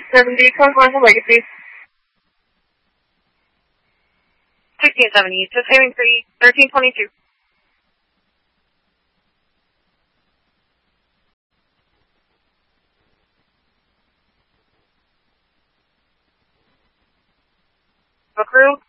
70, California Legacy. 1670, just having 1322. Crew.